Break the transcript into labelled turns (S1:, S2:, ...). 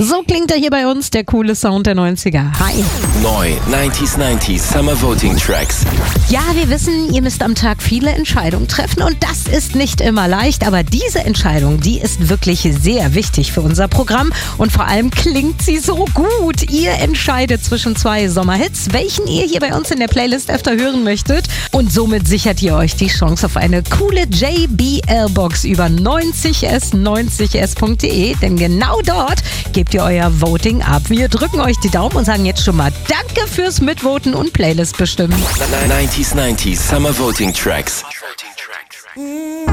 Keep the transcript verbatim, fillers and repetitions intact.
S1: So klingt er hier bei uns, der coole Sound der neunziger. Hi.
S2: Neu neunziger neunzig Summer Voting Tracks.
S1: Ja, wir wissen, ihr müsst am Tag viele Entscheidungen treffen und das ist nicht immer leicht, aber diese Entscheidung, die ist wirklich sehr wichtig für unser Programm und vor allem klingt sie so gut. Ihr entscheidet zwischen zwei Sommerhits, welchen ihr hier bei uns in der Playlist öfter hören möchtet und somit sichert ihr euch die Chance auf eine coole J B L-Box über neunzig s neunzig s punkt de, denn genau dort gebt ihr euer Voting ab. Wir drücken euch die Daumen und sagen jetzt schon mal Danke fürs Mitvoten und Playlist bestimmen.
S2: neunziger neunzig Summer Voting Tracks.